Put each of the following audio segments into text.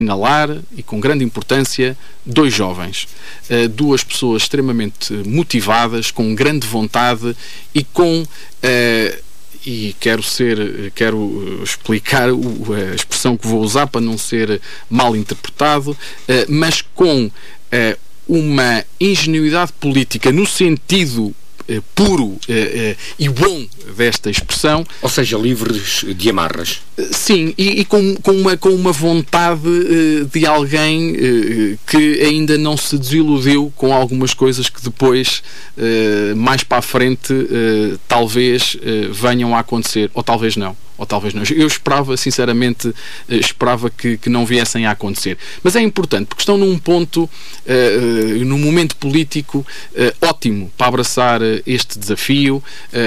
assinalar e com grande importância 2 jovens, 2 pessoas extremamente motivadas, com grande vontade e com e quero explicar a expressão que vou usar para não ser mal interpretado, mas com uma ingenuidade política no sentido puro e bom desta expressão. Ou seja, livres de amarras. Sim, e com uma vontade de alguém que ainda não se desiludiu com algumas coisas que depois, mais para a frente, talvez venham a acontecer, ou talvez não. Eu esperava, sinceramente, que não viessem a acontecer. Mas é importante, porque estão num ponto, num momento político ótimo para abraçar este desafio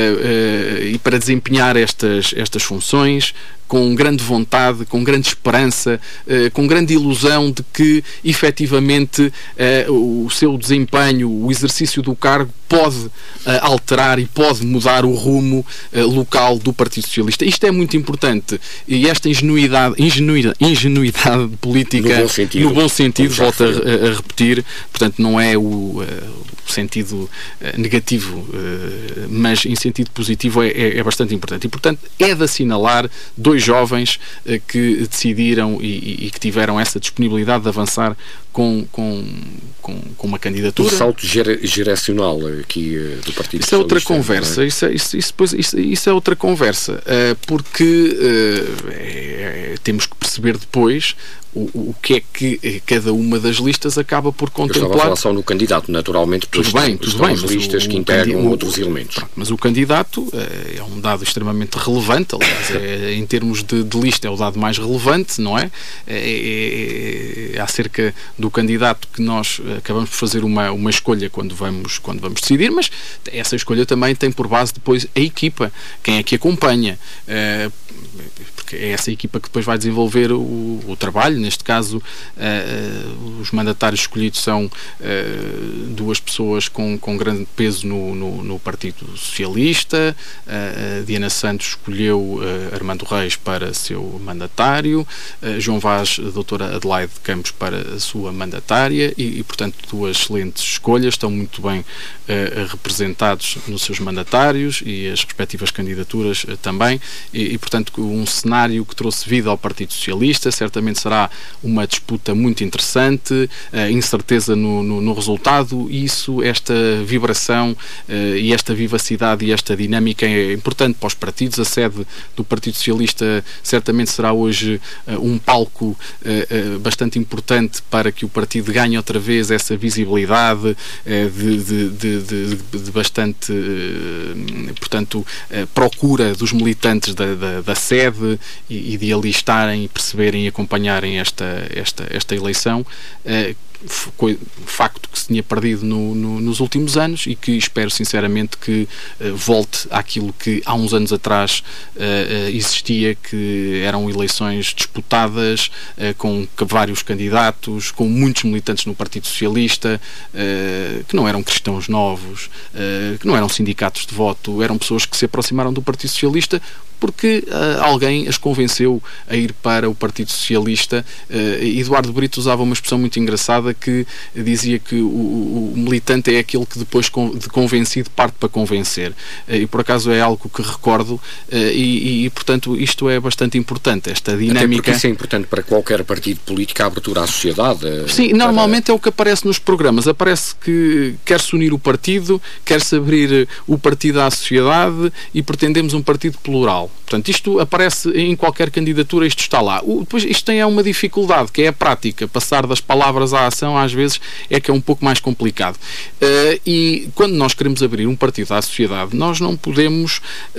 e para desempenhar estas funções com grande vontade, com grande esperança, com grande ilusão de que, efetivamente, o seu desempenho, o exercício do cargo pode alterar e pode mudar o rumo local do Partido Socialista. Isto é muito importante. E esta ingenuidade política, no bom sentido, volto a repetir, portanto, não é o sentido negativo, mas em sentido positivo é bastante importante. E, portanto, é de assinalar 2 jovens que decidiram e que tiveram essa disponibilidade de avançar com uma candidatura. O salto geracional aqui do Partido Socialista. Isso é outra conversa. Isso é outra conversa, porque temos que perceber depois o que é que cada uma das listas acaba por contemplar. Eu estava a falar só no candidato, naturalmente, tudo bem, as listas que integram outros elementos. Mas o candidato é um dado extremamente relevante, aliás, em termos de lista é o dado mais relevante, não é? É acerca do candidato que nós acabamos por fazer uma escolha quando vamos decidir, mas essa escolha também tem por base depois a equipa, quem é que acompanha, porque é essa equipa que depois vai desenvolver o trabalho. Neste caso, os mandatários escolhidos são 2 pessoas com grande peso no Partido Socialista. Diana Santos escolheu Armando Reis para seu mandatário, João Vaz, a doutora Adelaide Campos para a sua mandatária e, portanto, 2 excelentes escolhas, estão muito bem representados nos seus mandatários e as respectivas candidaturas também, e, portanto, um cenário que trouxe vida ao Partido Socialista. Certamente será uma disputa muito interessante, incerteza no resultado, e esta vibração e esta vivacidade e esta dinâmica é importante para os partidos. A sede do Partido Socialista certamente será hoje um palco bastante importante para que o partido ganhe outra vez essa visibilidade de bastante, portanto, procura dos militantes da sede e de ali estarem e perceberem e acompanharem esta eleição, facto que se tinha perdido nos últimos anos e que espero sinceramente que volte àquilo que há uns anos atrás existia, que eram eleições disputadas com vários candidatos, com muitos militantes no Partido Socialista, que não eram cristãos novos, que não eram sindicatos de voto, eram pessoas que se aproximaram do Partido Socialista porque alguém as convenceu a ir para o Partido Socialista. Eduardo Brito usava uma expressão muito engraçada que dizia que o militante é aquele que depois de convencido parte para convencer, e por acaso é algo que recordo, e portanto isto é bastante importante, esta dinâmica. Até porque isso é importante para qualquer partido político, a abertura à sociedade. Sim, normalmente é o que aparece nos programas, aparece que quer-se unir o partido, quer-se abrir o partido à sociedade e pretendemos um partido plural. Portanto, isto aparece em qualquer candidatura, isto está lá. Depois, isto tem uma dificuldade, que é a prática. Passar das palavras à ação, às vezes, é que é um pouco mais complicado. E quando nós queremos abrir um partido à sociedade, nós não podemos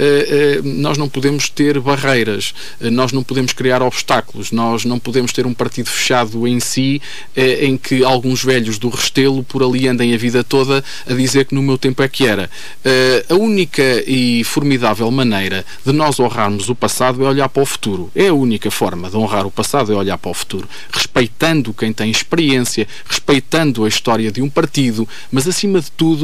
ter barreiras, nós não podemos criar obstáculos, nós não podemos ter um partido fechado em si, em que alguns velhos do Restelo por ali andem a vida toda a dizer que no meu tempo é que era. A única e formidável maneira de nós honrarmos o passado é olhar para o futuro. É a única forma de honrar o passado, é olhar para o futuro, respeitando quem tem experiência, respeitando a história de um partido, mas acima de tudo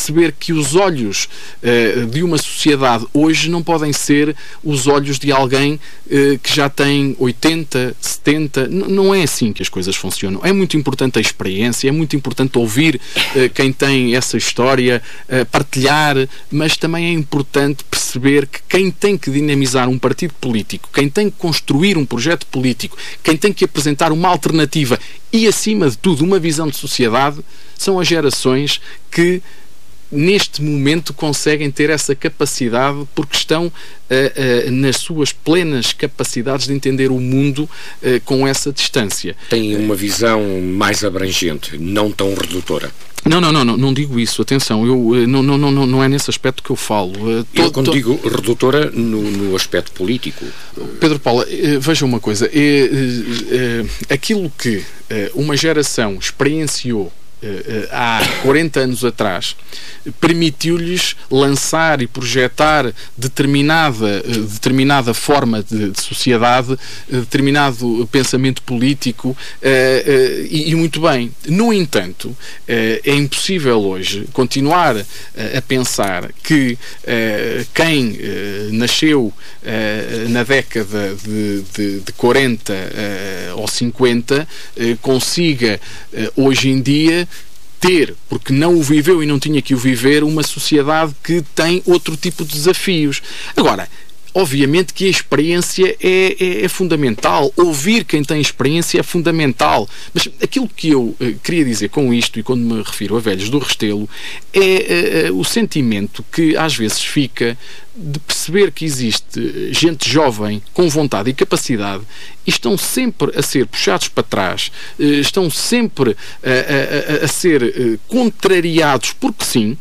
perceber que os olhos de uma sociedade hoje não podem ser os olhos de alguém que já tem 80, 70. Não é assim que as coisas funcionam. É muito importante a experiência, é muito importante ouvir quem tem essa história, partilhar, mas também é importante perceber que quem tem que dinamizar um partido político, quem tem que construir um projeto político, quem tem que apresentar uma alternativa e, acima de tudo, uma visão de sociedade, são as gerações que neste momento conseguem ter essa capacidade porque estão nas suas plenas capacidades de entender o mundo com essa distância. Tem uma visão mais abrangente, não tão redutora. Não digo isso, atenção, não é nesse aspecto que eu falo. Eu quando digo redutora no aspecto político. Pedro Paula, veja uma coisa, aquilo que uma geração experienciou há 40 anos atrás, permitiu-lhes lançar e projetar determinada forma de sociedade, determinado pensamento político, e muito bem. No entanto, é impossível hoje continuar a pensar que quem nasceu na década de 40 ou 50 consiga hoje em dia ter, porque não o viveu e não tinha que o viver, uma sociedade que tem outro tipo de desafios. Agora, obviamente que a experiência é fundamental, ouvir quem tem experiência é fundamental, mas aquilo que eu queria dizer com isto, e quando me refiro a velhos do Restelo, é o sentimento que às vezes fica de perceber que existe gente jovem com vontade e capacidade e estão sempre a ser puxados para trás, estão sempre a ser contrariados porque sim,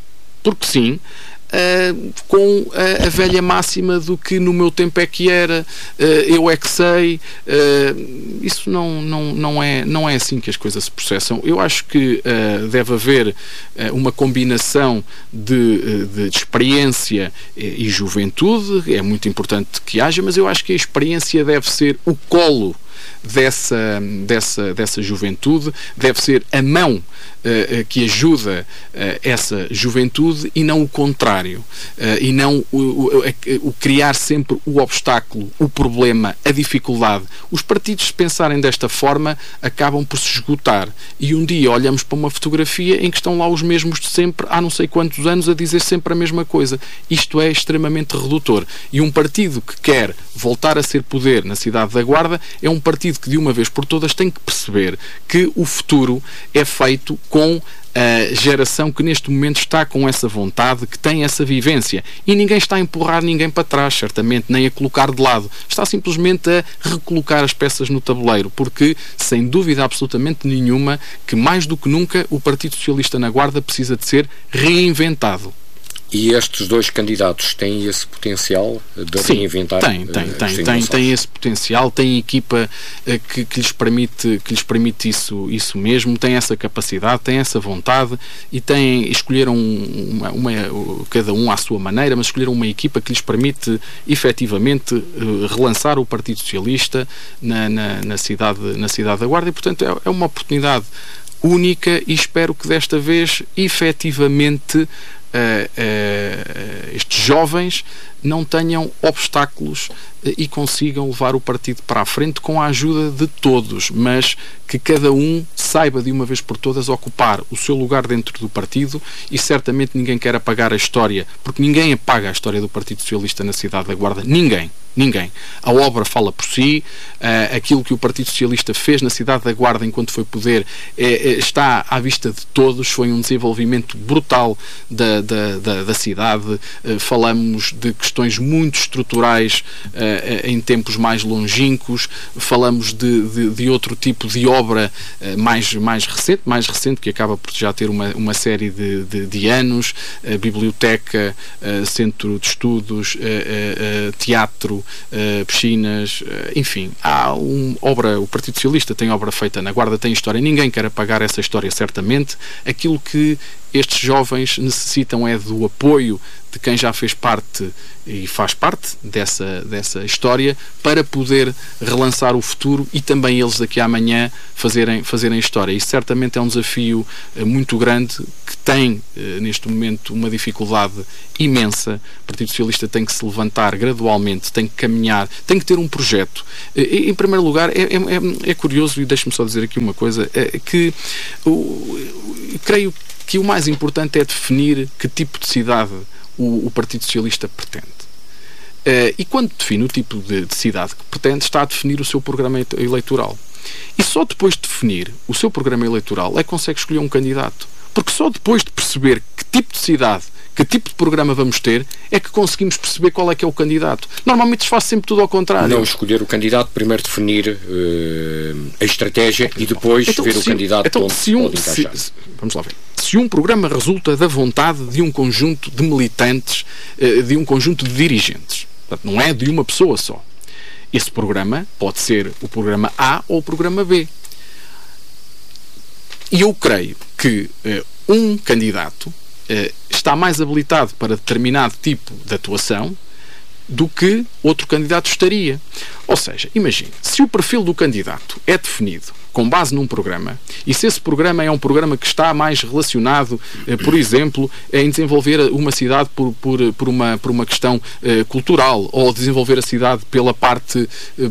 com a velha máxima do que no meu tempo é que era, eu é que sei. Isso não é assim que as coisas se processam. Eu acho que deve haver uma combinação de experiência e juventude. É muito importante que haja, mas eu acho que a experiência deve ser o colo dessa juventude, deve ser a mão que ajuda essa juventude e não o contrário, e não o criar sempre o obstáculo, o problema, a dificuldade. Os partidos, se pensarem desta forma, acabam por se esgotar e um dia olhamos para uma fotografia em que estão lá os mesmos de sempre há não sei quantos anos a dizer sempre a mesma coisa. Isto é extremamente redutor, e um partido que quer voltar a ser poder na cidade da Guarda é um partido que de uma vez por todas tem que perceber que o futuro é feito com a geração que neste momento está com essa vontade, que tem essa vivência, e ninguém está a empurrar ninguém para trás, certamente, nem a colocar de lado, está simplesmente a recolocar as peças no tabuleiro, porque sem dúvida absolutamente nenhuma que mais do que nunca o Partido Socialista na Guarda precisa de ser reinventado. E estes dois candidatos têm esse potencial de reinventar? Tem esse potencial, tem equipa que lhes permite isso mesmo, tem essa capacidade, tem essa vontade e escolheram cada um à sua maneira, mas escolheram uma equipa que lhes permite efetivamente relançar o Partido Socialista na cidade da Guarda, e portanto é uma oportunidade única, e espero que desta vez efetivamente estes jovens não tenham obstáculos e consigam levar o partido para a frente com a ajuda de todos, mas que cada um saiba de uma vez por todas ocupar o seu lugar dentro do partido, e certamente ninguém quer apagar a história, porque ninguém apaga a história do Partido Socialista na cidade da Guarda, ninguém. A obra fala por si, aquilo que o Partido Socialista fez na cidade da Guarda enquanto foi poder está à vista de todos, foi um desenvolvimento brutal da cidade, falamos de questões muito estruturais em tempos mais longínquos, falamos de outro tipo de obra mais recente, que acaba por já ter uma série de anos, biblioteca, centro de estudos, teatro, piscinas, enfim, o Partido Socialista tem obra feita na Guarda, tem história, ninguém quer apagar essa história certamente. Aquilo que estes jovens necessitam é do apoio de quem já fez parte e faz parte dessa história para poder relançar o futuro e também eles daqui a amanhã fazerem história. Isso certamente é um desafio muito grande que tem neste momento uma dificuldade imensa. O Partido Socialista tem que se levantar gradualmente, tem que caminhar, tem que ter um projeto. Em primeiro lugar, é curioso, e deixe-me só dizer aqui uma coisa, que creio que o mais importante é definir que tipo de cidade o Partido Socialista pretende. E quando define o tipo de cidade que pretende, está a definir o seu programa eleitoral. E só depois de definir o seu programa eleitoral é que consegue escolher um candidato. Porque só depois de perceber que tipo de cidade, que tipo de programa vamos ter, é que conseguimos perceber qual é que é o candidato. Normalmente se faz sempre tudo ao contrário. Não escolher o candidato, primeiro definir a estratégia e depois ver o candidato onde pode encaixar. Vamos lá ver. Se um programa resulta da vontade de um conjunto de militantes, de um conjunto de dirigentes, portanto, não é de uma pessoa só. Esse programa pode ser o programa A ou o programa B. E eu creio que um candidato está mais habilitado para determinado tipo de atuação do que outro candidato estaria. Ou seja, imagine, se o perfil do candidato é definido com base num programa, e se esse programa é um programa que está mais relacionado, por exemplo, em desenvolver uma cidade por uma questão cultural, ou desenvolver a cidade pela parte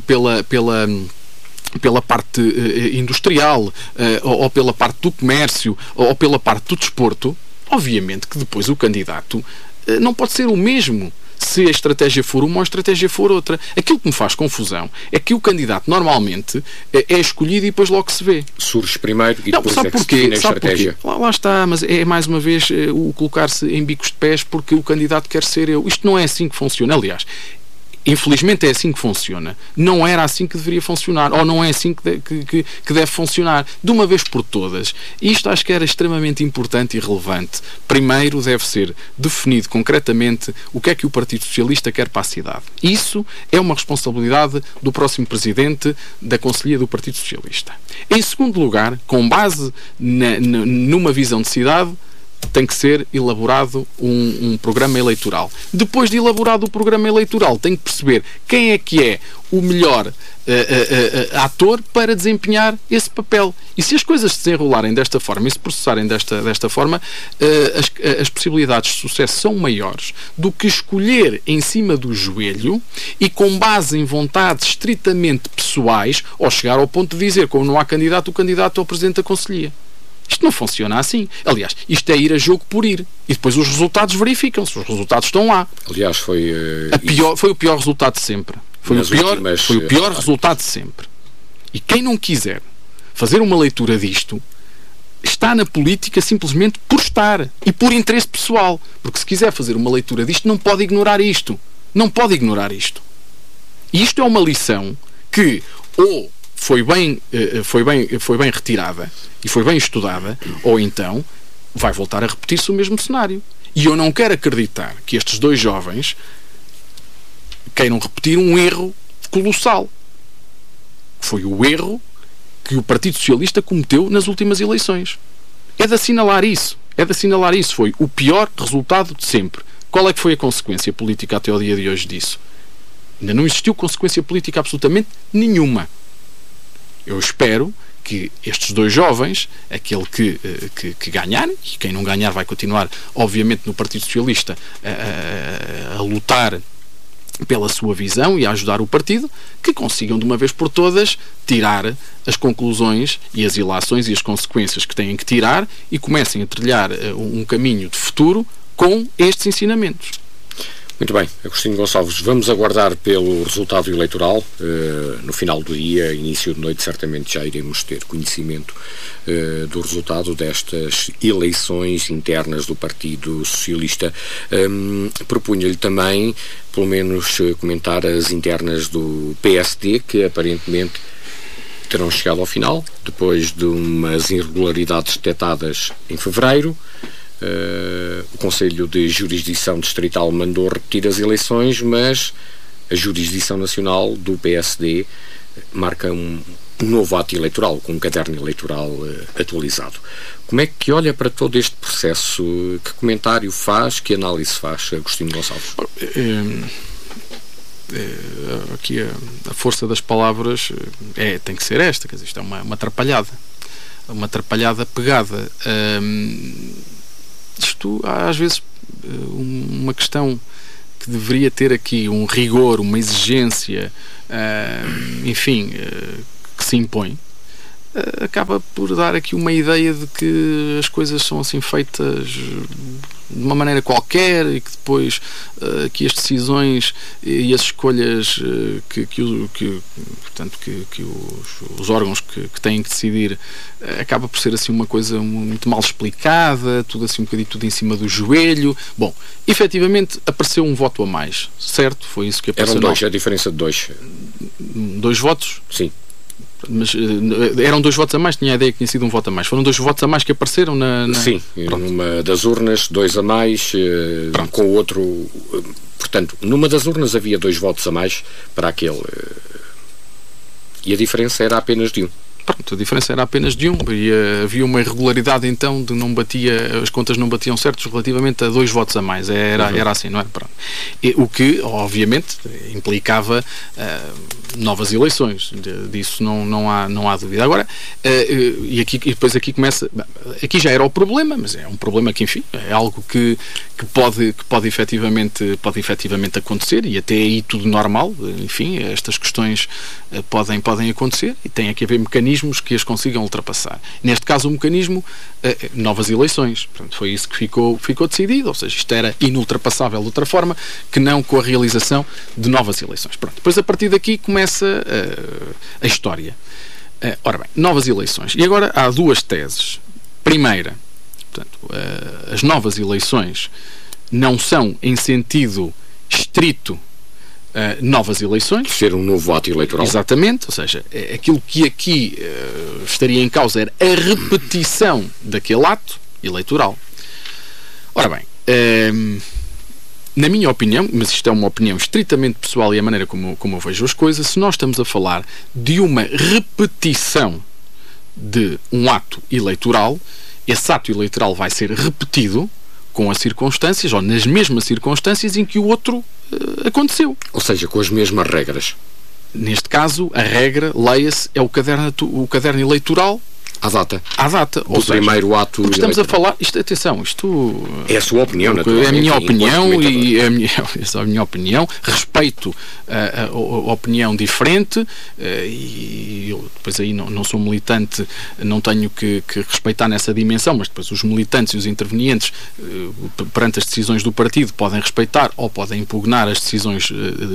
industrial, ou pela parte do comércio, ou pela parte do desporto, obviamente que depois o candidato não pode ser o mesmo se a estratégia for uma ou a estratégia for outra. Aquilo que me faz confusão é que o candidato normalmente é escolhido e depois logo se vê. Surge primeiro e depois sabe é que porquê? se define a estratégia. Lá está, mas é mais uma vez o colocar-se em bicos de pés porque o candidato quer ser eu. Isto não é assim que funciona. Aliás, infelizmente é assim que funciona. Não era assim que deveria funcionar, ou não é assim que deve funcionar. De uma vez por todas, isto acho que era extremamente importante e relevante. Primeiro deve ser definido concretamente o que é que o Partido Socialista quer para a cidade. Isso é uma responsabilidade do próximo Presidente da Conselhia do Partido Socialista. Em segundo lugar, com base numa visão de cidade, tem que ser elaborado um programa eleitoral. Depois de elaborado o programa eleitoral, tem que perceber quem é o melhor ator para desempenhar esse papel. E se as coisas se desenrolarem desta forma e se processarem desta forma, as possibilidades de sucesso são maiores do que escolher em cima do joelho e com base em vontades estritamente pessoais, ou chegar ao ponto de dizer, como não há candidato, o candidato é o Presidente da Conselhia. Isto não funciona assim. Aliás, isto é ir a jogo por ir. E depois os resultados verificam-se. Os resultados estão lá. Aliás, foi o pior resultado de sempre. Foi o pior resultado de sempre. E quem não quiser fazer uma leitura disto está na política simplesmente por estar e por interesse pessoal. Porque se quiser fazer uma leitura disto, não pode ignorar isto. Não pode ignorar isto. E isto é uma lição que ou foi bem retirada e foi bem estudada, ou então vai voltar a repetir-se o mesmo cenário. E eu não quero acreditar que estes dois jovens queiram repetir um erro colossal. Foi o erro que o Partido Socialista cometeu nas últimas eleições. É de assinalar isso. Foi o pior resultado de sempre. Qual é que foi a consequência política até ao dia de hoje disso? Ainda não existiu consequência política absolutamente nenhuma. Eu espero que estes dois jovens, aquele que ganhar, e quem não ganhar vai continuar, obviamente, no Partido Socialista a lutar pela sua visão e a ajudar o partido, que consigam de uma vez por todas tirar as conclusões e as ilações e as consequências que têm que tirar e comecem a trilhar um caminho de futuro com estes ensinamentos. Muito bem, Agostinho Gonçalves, vamos aguardar pelo resultado eleitoral. No final do dia, início de noite, certamente já iremos ter conhecimento do resultado destas eleições internas do Partido Socialista. Propunha-lhe também, pelo menos, comentar as internas do PSD, que aparentemente terão chegado ao final, depois de umas irregularidades detectadas em fevereiro. O Conselho de Jurisdição Distrital mandou repetir as eleições, mas a Jurisdição Nacional do PSD marca um novo ato eleitoral, com um caderno eleitoral atualizado. Como é que olha para todo este processo? Que comentário faz, que análise faz, Agostinho Gonçalves? Aqui a força das palavras tem que ser esta, quer dizer, isto é uma atrapalhada pegada. Isto, às vezes, uma questão que deveria ter aqui um rigor, uma exigência, enfim, que se impõe, acaba por dar aqui uma ideia de que as coisas são assim feitas de uma maneira qualquer e que depois que as decisões e as escolhas portanto, que os órgãos que têm que decidir acaba por ser assim uma coisa muito mal explicada, tudo assim um bocadinho tudo em cima do joelho. Bom, efetivamente apareceu um voto a mais, certo? Foi isso que apareceu. Eram dois, a diferença de dois. 2 votos? Sim. Mas eram 2 votos a mais, tinha a ideia que tinha sido um voto a mais. Foram 2 votos a mais que apareceram na... Sim, pronto. Numa das urnas, 2 a mais, com o outro... Portanto, numa das urnas havia 2 votos a mais para aquele... E a diferença era apenas de 1. Pronto, a diferença era apenas de 1 e havia uma irregularidade então de as contas não batiam certos relativamente a 2 votos a mais, era assim, não é? Pronto. O que obviamente implicava novas eleições, disso não há dúvida. Agora, e depois aqui começa, aqui já era o problema, mas é um problema que, enfim, é algo que pode efetivamente acontecer, e até aí tudo normal, enfim, estas questões podem acontecer e tem que haver mecanismos que as consigam ultrapassar. Neste caso, o mecanismo, novas eleições. Portanto, foi isso que ficou decidido, ou seja, isto era inultrapassável de outra forma que não com a realização de novas eleições. Pronto. Depois, a partir daqui, começa a história. Ora bem, novas eleições. E agora há 2 teses. Primeira, portanto, as novas eleições não são em sentido estrito novas eleições. Ser um novo ato eleitoral. Exatamente, ou seja, aquilo que aqui estaria em causa era a repetição daquele ato eleitoral. Ora bem, na minha opinião, mas isto é uma opinião estritamente pessoal e a maneira como eu vejo as coisas, se nós estamos a falar de uma repetição de um ato eleitoral, esse ato eleitoral vai ser repetido com as circunstâncias, ou nas mesmas circunstâncias em que o outro aconteceu. Ou seja, com as mesmas regras. Neste caso, a regra, leia-se, é o caderno eleitoral à data. Ou seja, primeiro ato. Porque estamos a falar, atenção, isto é a sua opinião, naturalmente. É a minha opinião e é a minha opinião. Respeito a opinião diferente e eu depois aí não sou militante, não tenho que respeitar nessa dimensão, mas depois os militantes e os intervenientes perante as decisões do partido podem respeitar ou podem impugnar as decisões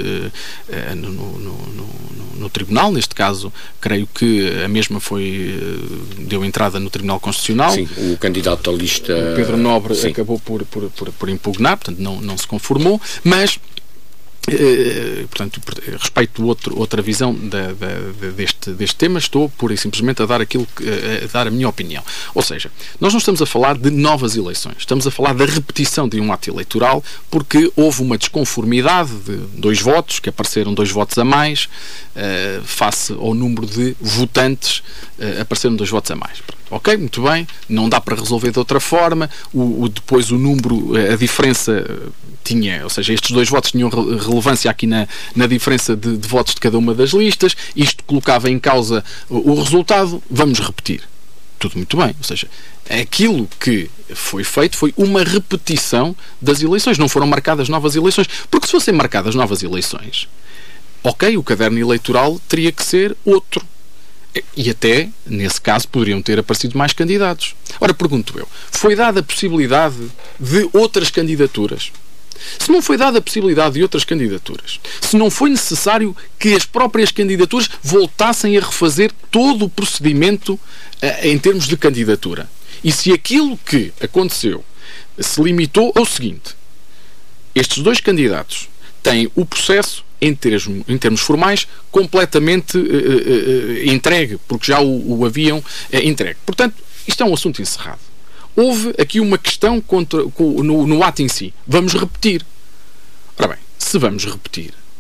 no tribunal. Neste caso, creio que a mesma deu entrada no Tribunal Constitucional. Sim, o candidato da lista... O Pedro Nobre acabou por impugnar, portanto não se conformou, mas portanto, respeito outra visão deste tema, estou pura e simplesmente a dar a minha opinião. Ou seja, nós não estamos a falar de novas eleições, estamos a falar da repetição de um ato eleitoral, porque houve uma desconformidade de 2 votos, que apareceram 2 votos a mais, face ao número de votantes, apareceram 2 votos a mais. Ok, muito bem, não dá para resolver de outra forma, depois o número, a diferença tinha, ou seja, estes 2 votos tinham relevância aqui na diferença de votos de cada uma das listas, isto colocava em causa o resultado, vamos repetir. Tudo muito bem, ou seja, aquilo que foi feito foi uma repetição das eleições, não foram marcadas novas eleições, porque se fossem marcadas novas eleições, ok, o caderno eleitoral teria que ser outro. E até, nesse caso, poderiam ter aparecido mais candidatos. Ora, pergunto eu, foi dada a possibilidade de outras candidaturas? Se não foi dada a possibilidade de outras candidaturas, se não foi necessário que as próprias candidaturas voltassem a refazer todo o procedimento em termos de candidatura, e se aquilo que aconteceu se limitou ao seguinte: estes 2 candidatos têm o processo em termos formais completamente entregue, porque já o haviam entregue. Portanto, isto é um assunto encerrado. Houve aqui uma questão no ato em si. Vamos repetir. Ora bem, se vamos repetir,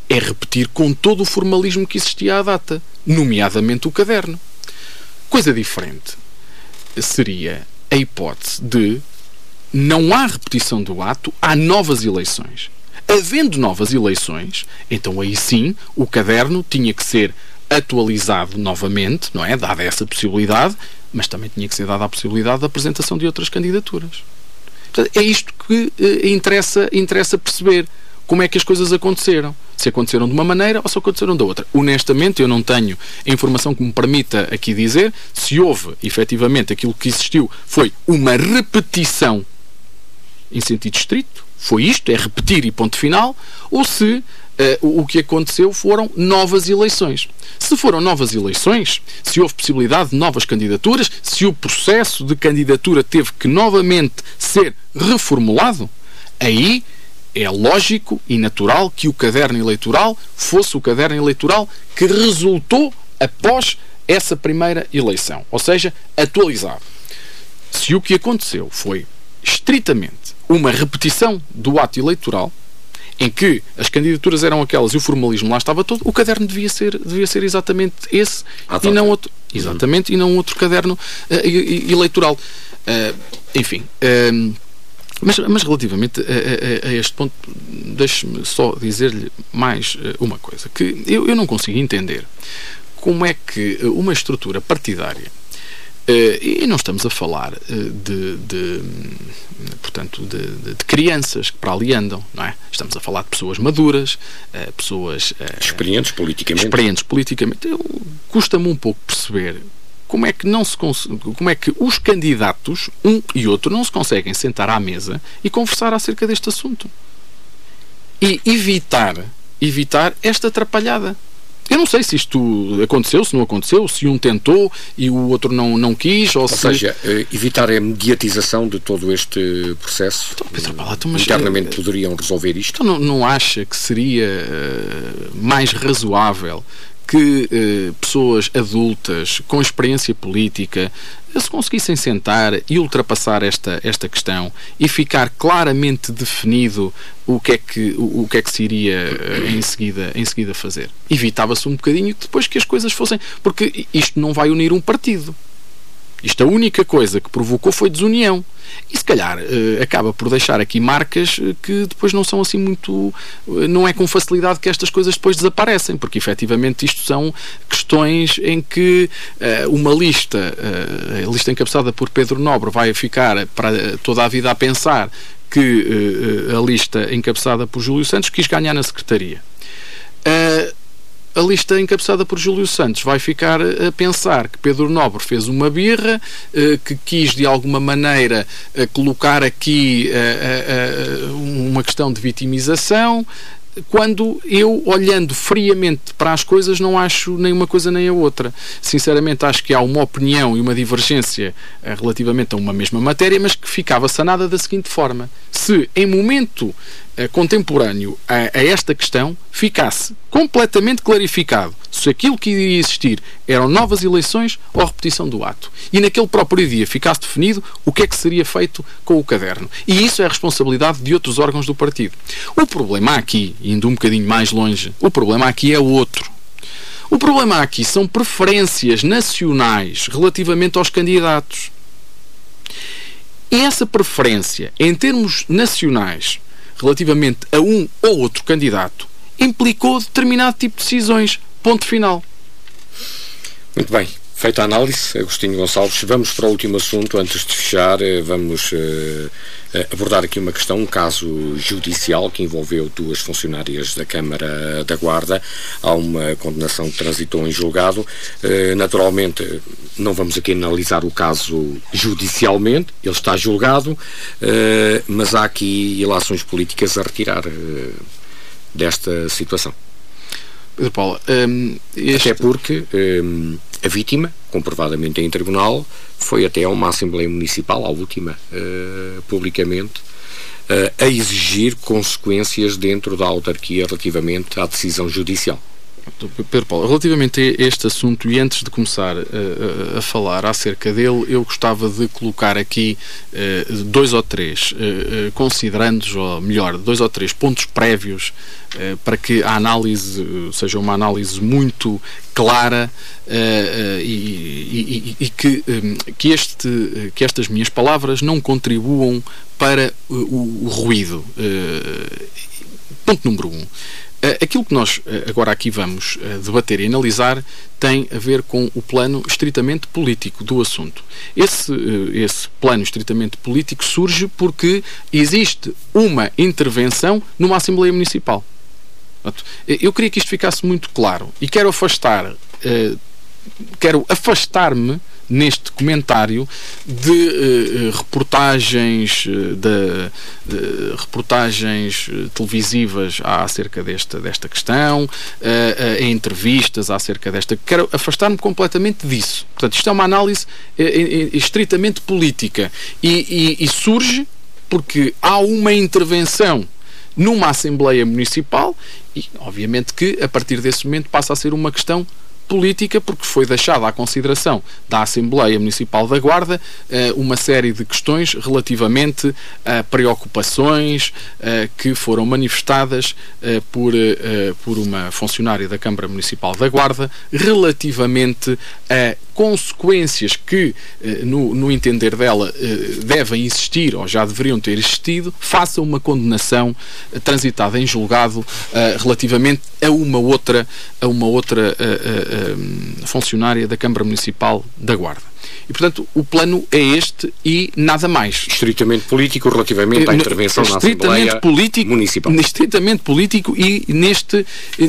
é repetir com todo o formalismo que existia à data, nomeadamente o caderno. Coisa diferente seria a hipótese de não há repetição do ato, há novas eleições. Havendo novas eleições, então aí sim o caderno tinha que ser atualizado novamente, não é? Dada essa possibilidade, mas também tinha que ser dada a possibilidade da apresentação de outras candidaturas. Portanto, é isto que interessa perceber. Como é que as coisas aconteceram? Se aconteceram de uma maneira ou se aconteceram da outra. Honestamente, eu não tenho a informação que me permita aqui dizer se houve, efetivamente, aquilo que existiu foi uma repetição em sentido estrito, foi isto, é repetir e ponto final, ou se o que aconteceu foram novas eleições. Se foram novas eleições, se houve possibilidade de novas candidaturas, se o processo de candidatura teve que novamente ser reformulado, aí é lógico e natural que o caderno eleitoral fosse o caderno eleitoral que resultou após essa primeira eleição, ou seja, atualizado. Se o que aconteceu foi estritamente uma repetição do ato eleitoral, em que as candidaturas eram aquelas e o formalismo lá estava todo, o caderno devia ser exatamente esse e não outro. Exatamente, e não outro caderno eleitoral. Enfim. Mas relativamente a este ponto, deixe-me só dizer-lhe mais uma coisa, que eu não consigo entender como é que uma estrutura partidária, e não estamos a falar portanto, de crianças que para ali andam, não é? Estamos a falar de pessoas maduras, pessoas experientes politicamente. Custa-me um pouco perceber como é que os candidatos, um e outro, não se conseguem sentar à mesa e conversar acerca deste assunto. E evitar esta atrapalhada. Eu não sei se isto aconteceu, se não aconteceu, se um tentou e o outro não quis, ou seja, evitar a mediatização de todo este processo. Então, Pedro Palato, mas internamente poderiam resolver isto? Então não acha que seria mais razoável que pessoas adultas com experiência política se conseguissem sentar e ultrapassar esta questão e ficar claramente definido o que é que se iria em seguida fazer? Evitava-se um bocadinho depois que as coisas fossem... Porque isto não vai unir um partido. Isto, a única coisa que provocou foi desunião. E se calhar acaba por deixar aqui marcas que depois não são assim muito... Não é com facilidade que estas coisas depois desaparecem, porque efetivamente isto são questões em que uma lista, a lista encabeçada por Pedro Nobre, vai ficar para toda a vida a pensar que a lista encabeçada por Júlio Santos quis ganhar na secretaria. A lista encabeçada por Júlio Santos vai ficar a pensar que Pedro Nobre fez uma birra, que quis de alguma maneira colocar aqui uma questão de vitimização, quando eu, olhando friamente para as coisas, não acho nem uma coisa nem a outra. Sinceramente, acho que há uma opinião e uma divergência relativamente a uma mesma matéria, mas que ficava sanada da seguinte forma: se em momento contemporâneo a esta questão ficasse completamente clarificado se aquilo que iria existir eram novas eleições ou repetição do ato, e naquele próprio dia ficasse definido o que é que seria feito com o caderno. E isso é a responsabilidade de outros órgãos do partido. O problema aqui, indo um bocadinho mais longe, o problema aqui é outro. O problema aqui são preferências nacionais relativamente aos candidatos. E essa preferência, em termos nacionais, relativamente a um ou outro candidato, implicou determinado tipo de decisões. Ponto final. Muito bem. Feita a análise, Agostinho Gonçalves, vamos para o último assunto. Antes de fechar, vamos abordar aqui uma questão, um caso judicial que envolveu duas funcionárias da Câmara da Guarda. Há uma condenação que transitou em julgado. Naturalmente, não vamos aqui analisar o caso judicialmente, ele está julgado, mas há aqui ilações políticas a retirar desta situação. Pedro Paulo, até porque a vítima, comprovadamente em tribunal, foi até a uma Assembleia Municipal, a última, publicamente, a exigir consequências dentro da autarquia relativamente à decisão judicial. Pedro Paulo, relativamente a este assunto, e antes de começar a falar acerca dele, eu gostava de colocar aqui dois ou três considerandos, ou melhor, dois ou três pontos prévios para que a análise seja uma análise muito clara e que estas minhas palavras não contribuam para o ruído. Ponto número 1. Aquilo que nós agora aqui vamos debater e analisar tem a ver com o plano estritamente político do assunto. Esse plano estritamente político surge porque existe uma intervenção numa Assembleia Municipal. Eu queria que isto ficasse muito claro e quero afastar-me neste comentário de reportagens televisivas acerca desta questão, em entrevistas acerca desta. Quero afastar-me completamente disso. Portanto, isto é uma análise estritamente política e surge porque há uma intervenção numa Assembleia Municipal e, obviamente, que a partir desse momento passa a ser uma questão política, porque foi deixada à consideração da Assembleia Municipal da Guarda uma série de questões relativamente a preocupações que foram manifestadas por uma funcionária da Câmara Municipal da Guarda relativamente a consequências que, no entender dela, devem existir ou já deveriam ter existido face a uma condenação transitada em julgado relativamente a uma outra funcionária da Câmara Municipal da Guarda. E, portanto, o plano é este e nada mais. Estritamente político relativamente à intervenção na Assembleia Municipal. Estritamente político e neste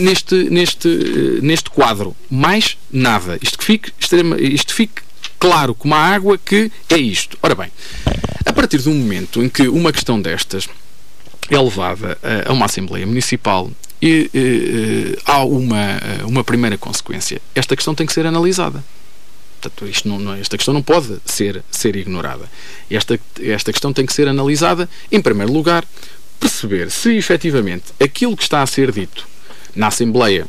quadro. Mais nada. Isto fique claro como a água que é isto. Ora bem, a partir do momento em que uma questão destas é levada a uma Assembleia Municipal e há uma primeira consequência. Esta questão tem que ser analisada. Portanto, esta questão não pode ser ignorada. Esta questão tem que ser analisada, em primeiro lugar, perceber se efetivamente aquilo que está a ser dito na Assembleia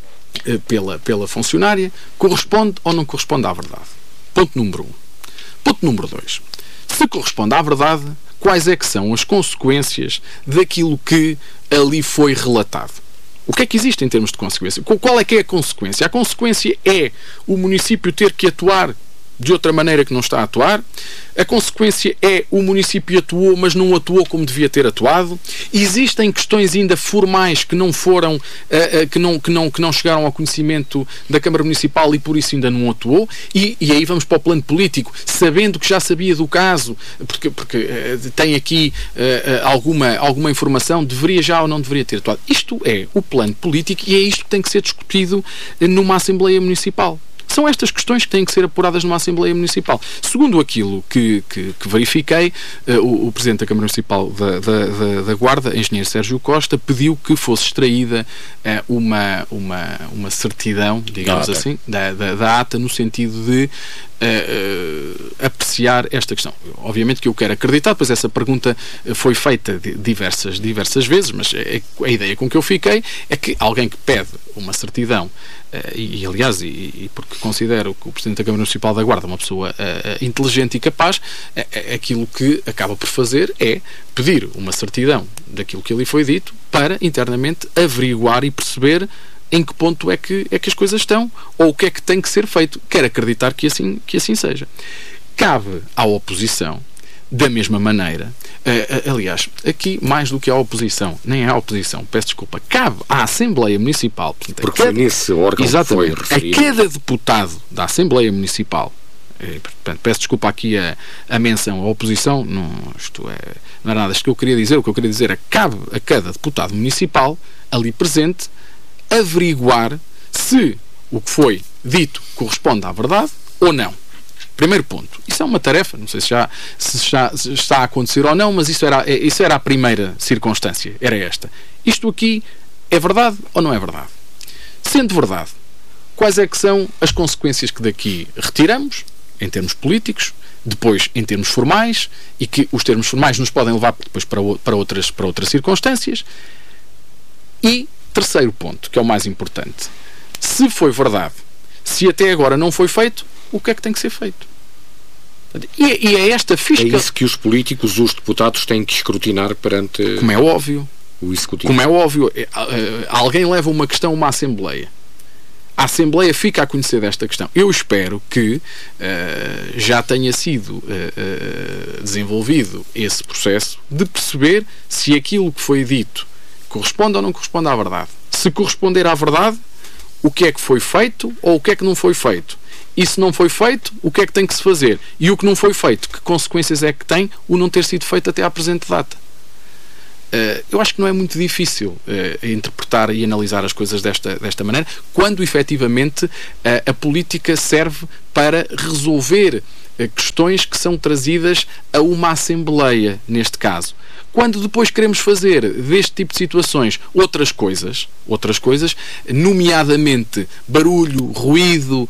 pela funcionária corresponde ou não corresponde à verdade. Ponto número 1. Ponto número 2. Se corresponde à verdade, quais é que são as consequências daquilo que ali foi relatado? O que é que existe em termos de consequência? Qual é que é a consequência? A consequência é o município ter que atuar de outra maneira que não está a atuar. A consequência é o município atuou, mas não atuou como devia ter atuado. Existem questões ainda formais que não foram, que não chegaram ao conhecimento da Câmara Municipal e por isso ainda não atuou. E aí vamos para o plano político, sabendo que já sabia do caso, porque tem aqui alguma informação, deveria já ou não deveria ter atuado. Isto é o plano político e é isto que tem que ser discutido numa Assembleia Municipal. São estas questões que têm que ser apuradas numa Assembleia Municipal. Segundo aquilo que verifiquei, o Presidente da Câmara Municipal da Guarda, Engenheiro Sérgio Costa, pediu que fosse extraída uma certidão, digamos assim, da ata, no sentido de apreciar esta questão. Obviamente que eu quero acreditar, depois essa pergunta foi feita diversas vezes, mas a ideia com que eu fiquei é que alguém que pede uma certidão, aliás, porque considero que o Presidente da Câmara Municipal da Guarda é uma pessoa inteligente e capaz, aquilo que acaba por fazer é pedir uma certidão daquilo que ali foi dito para internamente averiguar e perceber em que ponto é que as coisas estão ou o que é que tem que ser feito. Quero acreditar que assim seja. Cabe à oposição, da mesma maneira, aliás, aqui mais do que à oposição, nem à oposição, peço desculpa, cabe à Assembleia Municipal, porque nesse órgão foi referido. A cada deputado da Assembleia Municipal, portanto, peço desculpa aqui a menção à oposição, não era nada isto que eu queria dizer. O que eu queria dizer é que cabe a cada deputado municipal ali presente averiguar se o que foi dito corresponde à verdade ou não. Primeiro ponto. Isso é uma tarefa, não sei se já está a acontecer ou não, mas isso era a primeira circunstância, era esta. Isto aqui é verdade ou não é verdade? Sendo verdade, quais é que são as consequências que daqui retiramos, em termos políticos, depois em termos formais, e que os termos formais nos podem levar depois para outras circunstâncias. E terceiro ponto, que é o mais importante, Se foi verdade, se até agora não foi feito, o que é que tem que ser feito? E é esta fiscalização... É isso que os políticos, os deputados, têm que escrutinar perante... Como é óbvio. O Executivo. Como é óbvio, alguém leva uma questão a uma Assembleia. A Assembleia fica a conhecer desta questão. Eu espero que já tenha sido desenvolvido esse processo de perceber se aquilo que foi dito corresponde ou não corresponde à verdade. Se corresponder à verdade, o que é que foi feito ou o que é que não foi feito. E se não foi feito, o que é que tem que se fazer? E o que não foi feito, que consequências é que tem o não ter sido feito até à presente data? Eu acho que não é muito difícil interpretar e analisar as coisas desta maneira, quando efetivamente a política serve para resolver questões que são trazidas a uma Assembleia, neste caso. Quando depois queremos fazer deste tipo de situações outras coisas, nomeadamente barulho, ruído,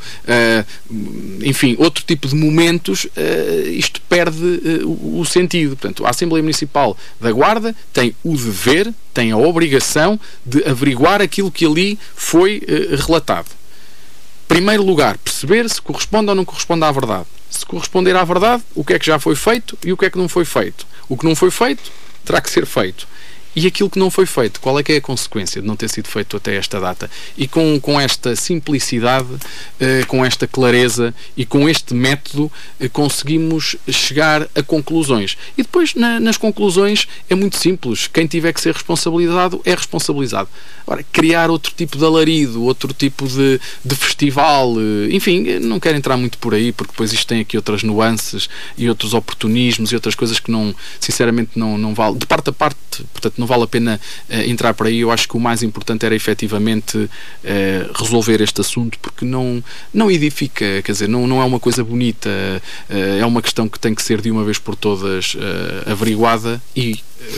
enfim, outro tipo de momentos, isto perde o sentido. Portanto, a Assembleia Municipal da Guarda tem o dever, tem a obrigação de averiguar aquilo que ali foi relatado. Em primeiro lugar, perceber se corresponde ou não corresponde à verdade. Se corresponder à verdade, o que é que já foi feito e o que é que não foi feito. O que não foi feito terá que ser feito. E aquilo que não foi feito, qual é que é a consequência de não ter sido feito até esta data? E com esta simplicidade, com esta clareza e com este método, conseguimos chegar a conclusões. E depois, nas conclusões, é muito simples. Quem tiver que ser responsabilizado, é responsabilizado. Agora, criar outro tipo de alarido, outro tipo de festival, enfim, não quero entrar muito por aí, porque depois isto tem aqui outras nuances e outros oportunismos e outras coisas que não, sinceramente, não vale. De parte a parte, portanto, não vale a pena entrar por aí. Eu acho que o mais importante era efetivamente resolver este assunto, porque não edifica, quer dizer, não é uma coisa bonita, é uma questão que tem que ser de uma vez por todas averiguada e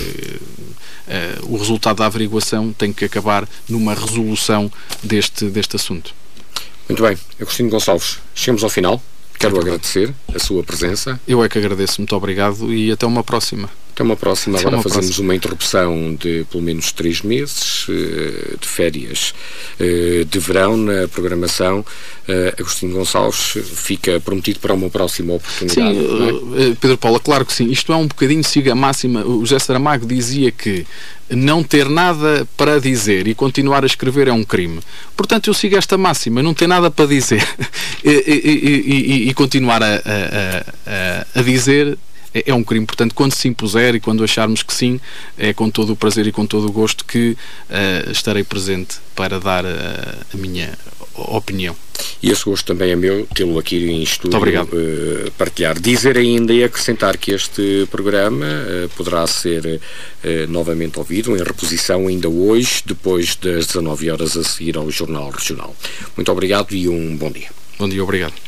o resultado da averiguação tem que acabar numa resolução deste assunto. Muito bem, Agostinho Gonçalves, chegamos ao final. Quero agradecer a sua presença. Eu é que agradeço, muito obrigado e até uma próxima. Até uma próxima. Agora fazemos uma interrupção de pelo menos 3 meses de férias de verão na programação. Agostinho Gonçalves, fica prometido para uma próxima oportunidade. Sim, Pedro Paula, claro que sim. Isto é um bocadinho, siga a máxima. O José Saramago dizia que não ter nada para dizer e continuar a escrever é um crime. Portanto, eu sigo esta máxima, não ter nada para dizer e continuar a dizer é um crime. Portanto, quando se impuser e quando acharmos que sim, é com todo o prazer e com todo o gosto que estarei presente para dar a minha opinião. E esse gosto também é meu, tê-lo aqui em estúdio. Muito obrigado. Partilhar. Dizer ainda e acrescentar que este programa poderá ser novamente ouvido em reposição ainda hoje, depois das 19 horas a seguir ao Jornal Regional. Muito obrigado e um bom dia. Bom dia, obrigado.